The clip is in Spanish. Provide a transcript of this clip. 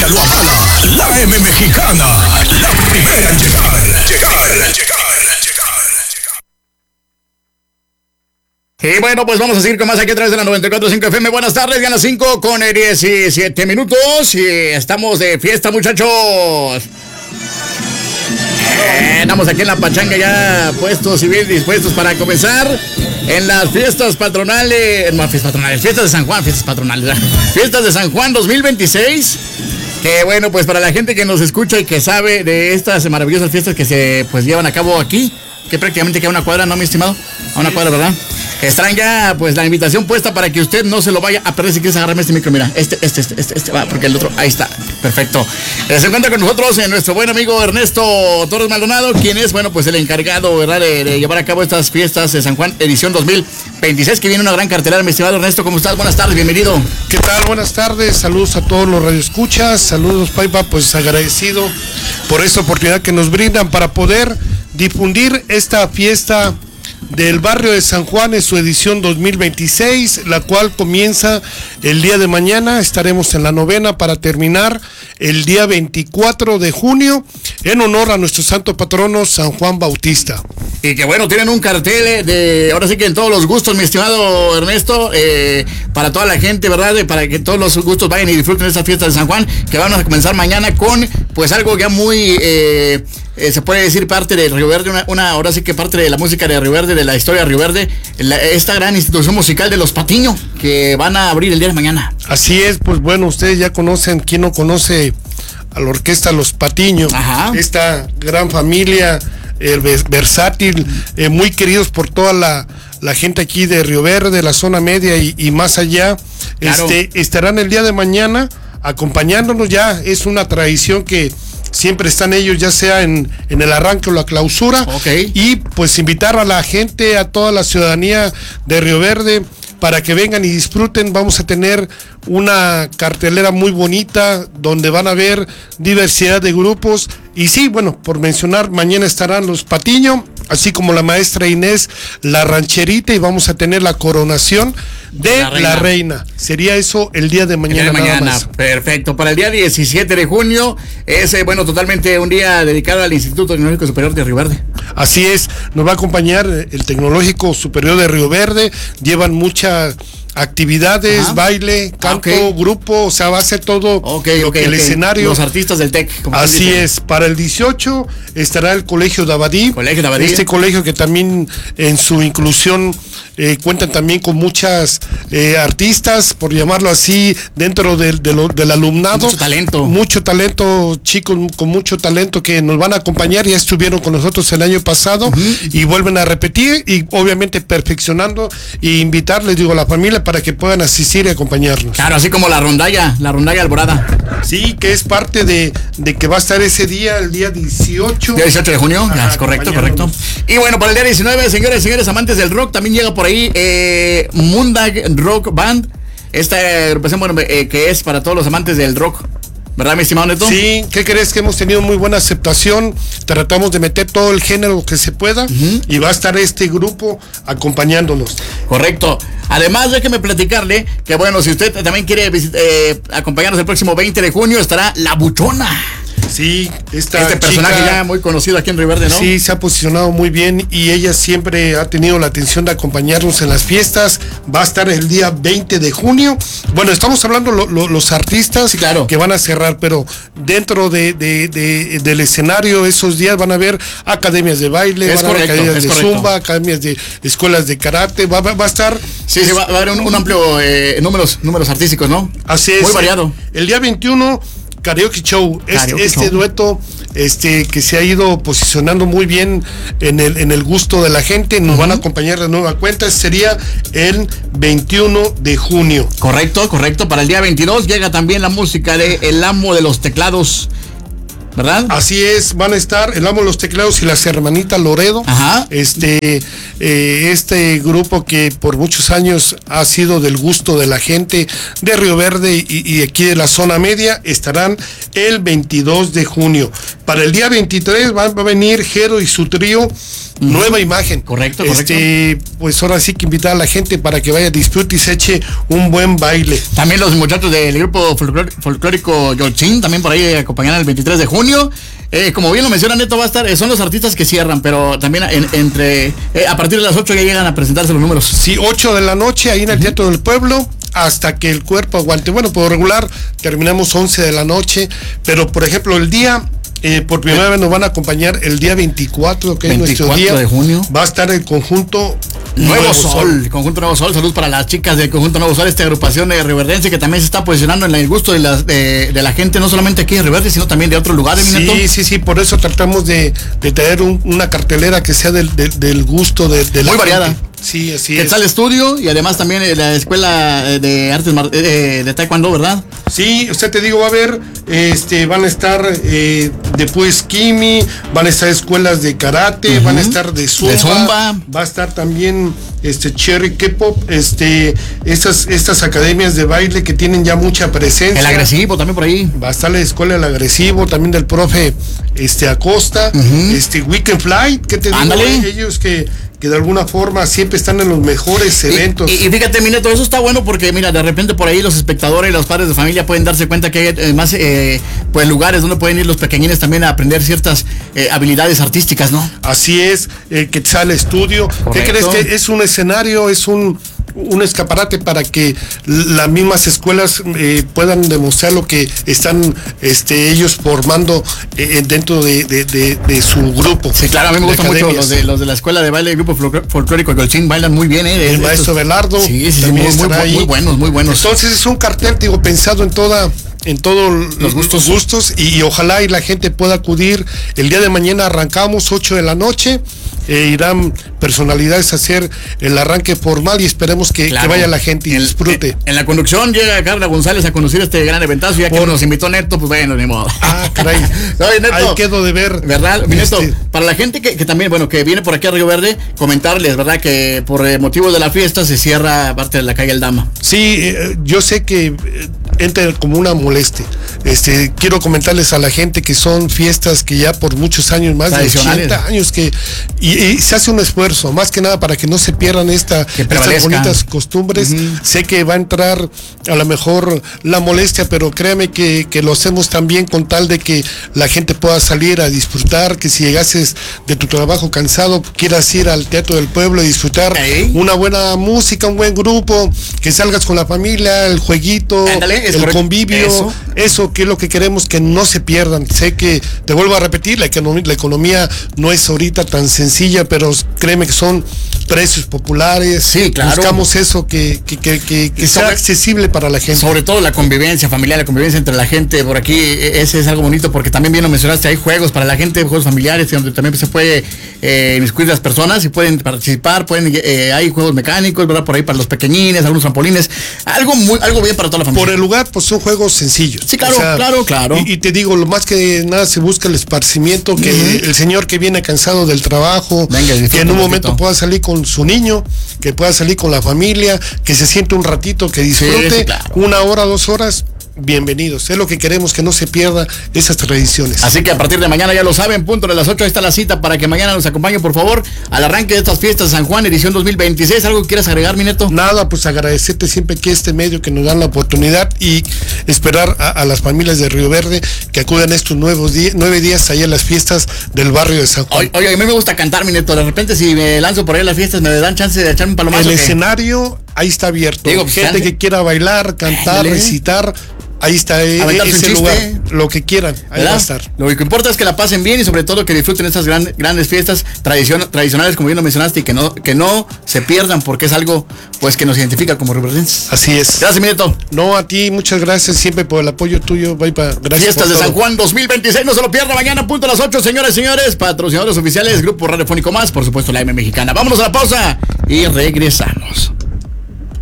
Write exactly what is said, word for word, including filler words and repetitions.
Ella lo avala, la M Mexicana, la primera en llegar, llegar, llegar, llegar. Y bueno, pues vamos a seguir con más aquí a través de la noventa y cuatro punto cinco F M. Buenas tardes, ya las cinco con diecisiete minutos y estamos de fiesta, muchachos. Eh, estamos aquí en la pachanga ya puestos y bien dispuestos para comenzar en las fiestas patronales, no, fiestas patronales, fiestas de San Juan, fiestas patronales, fiestas de San Juan dos mil veintiséis. Que bueno, pues para la gente que nos escucha y que sabe de estas maravillosas fiestas que se pues llevan a cabo aquí, que prácticamente queda una cuadra, ¿no, mi estimado? A una cuadra, ¿verdad? Estarán ya, pues, la invitación puesta para que usted no se lo vaya a perder. Si quieres agarrarme este micro, mira, este, este, este, este, este, va, porque el otro, ahí está, perfecto. Eh, se encuentra con nosotros eh, nuestro buen amigo Ernesto Torres Maldonado, quien es, bueno, pues el encargado, ¿verdad?, de, de llevar a cabo estas fiestas de San Juan, edición dos mil veintiséis, que viene una gran cartelera. Mi estimado Ernesto, ¿cómo estás? Buenas tardes, bienvenido. ¿Qué tal? Buenas tardes, saludos a todos los radioescuchas, saludos, Paipa, pues agradecido por esta oportunidad que nos brindan para poder difundir esta fiesta del barrio de San Juan en su edición dos mil veintiséis, la cual comienza el día de mañana. Estaremos en la novena para terminar el día veinticuatro de junio en honor a nuestro santo patrono San Juan Bautista. Y que bueno, tienen un cartel de, ahora sí que en todos los gustos, mi estimado Ernesto, eh, para toda la gente, ¿verdad? Para que todos los gustos vayan y disfruten de esta fiesta de San Juan, que van a comenzar mañana con, pues, algo ya muy, eh, eh, se puede decir parte de Río Verde, una, una, ahora sí que parte de la música de Río Verde, de la historia de Río Verde, la, esta gran institución musical de los Patiño, que van a abrir el día de mañana. Así es, pues bueno, ustedes ya conocen, ¿quién no conoce a la orquesta Los Patiño? Ajá. Esta gran familia, eh, versátil, eh, muy queridos por toda la, la gente aquí de Río Verde, la zona media y, y más allá. Claro. Este, estarán el día de mañana acompañándonos. Ya es una tradición que siempre están ellos, ya sea en, en el arranque o la clausura. Okay. Y pues invitar a la gente, a toda la ciudadanía de Río Verde, para que vengan y disfruten. Vamos a tener una cartelera muy bonita donde van a ver diversidad de grupos. Y sí, bueno, por mencionar, mañana estarán los Patiño, así como la maestra Inés, la rancherita, y vamos a tener la coronación de la reina. la reina. Sería eso el día de mañana. El día de mañana, nada más. Perfecto. Para el día diecisiete de junio, es, eh, bueno, totalmente un día dedicado al Instituto Tecnológico Superior de Río Verde. Así es, nos va a acompañar el Tecnológico Superior de Río Verde. Llevan muchas actividades, ajá, baile, canto, okay, grupo, o sea, va a ser todo okay, lo okay, que el okay. escenario. Los artistas del TEC. Así es. Para el dieciocho estará el Colegio de Abadí. Colegio de Abadí. Este colegio que también en su inclusión eh, cuentan también con muchas eh, artistas, por llamarlo así, dentro del, de lo, del alumnado. Mucho talento. Mucho talento, chicos con mucho talento que nos van a acompañar. Ya estuvieron con nosotros el año pasado, uh-huh, y vuelven a repetir y obviamente perfeccionando e invitarles, digo, a la familia para que puedan asistir y acompañarnos. Claro, así como la rondalla, la rondalla Alborada. Sí, que es parte de, de que va a estar ese día, el día dieciocho. Día dieciocho de junio, ajá, es correcto, correcto. Y bueno, para el día diecinueve, señores, señores amantes del rock, también llega por ahí eh, Moondag Rock Band, esta agrupación, bueno, eh, que es para todos los amantes del rock. ¿Verdad, mi estimado Neto? Sí, ¿qué crees? Que hemos tenido muy buena aceptación. Tratamos de meter todo el género que se pueda, uh-huh, y va a estar este grupo acompañándonos. Correcto. Además, déjeme platicarle que, bueno, si usted también quiere visit- eh, acompañarnos el próximo veinte de junio, estará La Buchona. Sí, esta este personaje chica, ya muy conocido aquí en Río Verde, ¿no? Sí, se ha posicionado muy bien y ella siempre ha tenido la atención de acompañarnos en las fiestas. Va a estar el día veinte de junio. Bueno, estamos hablando lo, lo, los artistas, sí, claro, que van a cerrar, pero dentro de, de, de del escenario esos días van a haber academias de baile, es van a haber correcto, academias de correcto. zumba, academias de escuelas de karate. Va, va, va a estar... Sí, sí, va, va a haber un, un amplio eh, números, números artísticos, ¿no? Así es. Muy variado. El día veintiuno... Karaoke Show, Karaoke este, este show. dueto este que se ha ido posicionando muy bien en el en el gusto de la gente, nos, uh-huh, van a acompañar de nueva cuenta. Sería el veintiuno de junio. Correcto, correcto. Para el día veintidós llega también la música de El Amo de los Teclados, ¿verdad? Así es, van a estar El Amo de los Teclados y las Hermanitas Loredo. Ajá. Este, eh, este grupo que por muchos años ha sido del gusto de la gente de Río Verde y, y aquí de la zona media, estarán el veintidós de junio. Para el día veintitrés va, va a venir Jero y su trío uh-huh. nueva imagen. Correcto, correcto. Este, pues ahora sí que invitar a la gente para que vaya, disfrute y se eche un buen baile. También los muchachos del grupo folclórico Yolcín, también por ahí acompañarán el veintitrés de junio. Eh, como bien lo menciona Neto, va a estar, eh, son los artistas que cierran, pero también en, entre eh, a partir de las ocho ya llegan a presentarse los números. Sí, ocho de la noche ahí en el uh-huh. Teatro del Pueblo, hasta que el cuerpo aguante. Bueno, por regular terminamos once de la noche, pero por ejemplo el día, eh, por primera vez nos van a acompañar el día veinticuatro, que es nuestro día de junio. Va a estar el conjunto Nuevo, Nuevo Sol. Sol, el conjunto Nuevo Sol. Saludos para las chicas del conjunto Nuevo Sol, esta agrupación de rioverdense que también se está posicionando en el gusto de la, de, de la gente, no solamente aquí de Río Verde, sino también de otros lugares. Sí, Neto. sí, sí, por eso tratamos de, de tener un, una cartelera que sea del, del, del gusto de, de la muy variada. Gente. Sí, así Quetzal es. Estudio y además también la escuela de artes de, de taekwondo, ¿verdad? Sí, usted te digo, va a haber, este, van a estar eh, de pues Kimi, van a estar escuelas de karate, uh-huh. van a estar de zumba, de zumba, va a estar también este Cherry K-pop, este, estas, estas academias de baile que tienen ya mucha presencia. El agresivo también por ahí. Va a estar la escuela del agresivo, también del profe este Acosta, uh-huh. este Weekend Flight, ¿qué te digo? Ándale. Ellos que que de alguna forma siempre están en los mejores eventos. Y, y, y fíjate, mi Neto, eso está bueno porque, mira, de repente por ahí los espectadores y los padres de familia pueden darse cuenta que hay eh, más eh, pues lugares donde pueden ir los pequeñines también a aprender ciertas eh, habilidades artísticas, ¿no? Así es, eh, Quetzal Estudio. Correcto. ¿Qué crees? Que es un escenario, es un un escaparate para que las mismas escuelas eh, puedan demostrar lo que están este, ellos formando eh, dentro de, de, de, de su grupo. Sí, claro, a mí me gustan mucho los de, los de la escuela de baile del grupo folclórico Yolcín, bailan muy bien, ¿eh? El maestro Belardo. Sí, sí, muy, muy, muy buenos, muy buenos. Entonces es un cartel, digo, pensado en toda... en todos los gustos, gustos y, y ojalá y la gente pueda acudir. El día de mañana arrancamos ocho de la noche, eh, irán personalidades a hacer el arranque formal y esperemos que, claro, que vaya la gente y en, disfrute. En, en la conducción llega Carla González a conducir este gran eventazo, ya que Por... nos invitó Neto, pues bueno, ni modo. Ah, caray. Oye, Neto, ahí quedo de ver. ¿Verdad? Mi Neto, este... para la gente que, que también, bueno, que viene por aquí a Río Verde, comentarles, ¿verdad? Que por eh, motivos de la fiesta se cierra parte de la calle Aldama. Sí, eh, yo sé que eh, entra como una molestia. Este, quiero comentarles a la gente que son fiestas que ya por muchos años, más de ochenta años, que y, y se hace un esfuerzo, más que nada para que no se pierdan esta, estas bonitas costumbres. Uh-huh. Sé que va a entrar a lo mejor la molestia, pero créame que, que lo hacemos también con tal de que la gente pueda salir a disfrutar, que si llegases de tu trabajo cansado, quieras ir al Teatro del Pueblo y disfrutar ¿Eh? una buena música, un buen grupo, que salgas con la familia, el jueguito, Ándale, el correcto. convivio, eso. eso que es lo que queremos, que no se pierdan. Sé que, te vuelvo a repetir, la economía, la economía no es ahorita tan sencilla, pero créeme que son precios populares. Sí, claro. Buscamos eso, que, que, que, que, que sea accesible para la gente. Sobre todo la convivencia familiar, la convivencia entre la gente. Por aquí, ese es algo bonito, porque también bien lo mencionaste, hay juegos para la gente, juegos familiares, donde también se puede eh, inmiscuir las personas y pueden participar, pueden eh, hay juegos mecánicos, ¿verdad? Por ahí para los pequeñines, algunos trampolines, algo muy, algo bien para toda la familia. Por el lugar, pues son juegos sencillos. Sí, claro, o sea, claro, claro. Y, y te digo, lo más que nada se busca el esparcimiento, que uh-huh. el señor que viene cansado del trabajo, Venga, que en un momento un pueda salir con su niño, que pueda salir con la familia, que se siente un ratito, que disfrute, sí, sí, claro. una hora, dos horas. Bienvenidos, es lo que queremos, que no se pierda esas tradiciones. Así que a partir de mañana ya lo saben, punto de las ocho, ahí está la cita para que mañana nos acompañen, por favor, al arranque de estas fiestas de San Juan, edición dos mil veintiséis. ¿Algo que quieras agregar, mi Neto? Nada, pues agradecerte siempre que este medio que nos dan la oportunidad y esperar a, a las familias de Río Verde que acudan estos nuevos días, nueve días allá a las fiestas del barrio de San Juan. Oye, oye, a mí me gusta cantar, mi Neto, de repente si me lanzo por ahí a las fiestas, ¿me dan chance de echarme un palomazo? El escenario ahí está abierto. Digo, pues, gente que quiera bailar, cantar, Ándale. recitar, ahí está eh, ese lugar, lo que quieran, ahí ¿verdad? Va a estar. Lo que importa es que la pasen bien y sobre todo que disfruten estas gran, grandes fiestas tradicion, tradicionales, como bien lo mencionaste, y que no, que no se pierdan, porque es algo pues que nos identifica como rioverdenses. Así es. Gracias, mi Neto. No, a ti, muchas gracias siempre por el apoyo tuyo. Bye, pa, gracias. Fiestas de San Juan dos mil veintiséis, no se lo pierda, mañana punto a las ocho, señores y señores, patrocinadores oficiales, Grupo Radiofónico Más, por supuesto la M Mexicana. Vámonos a la pausa y regresamos.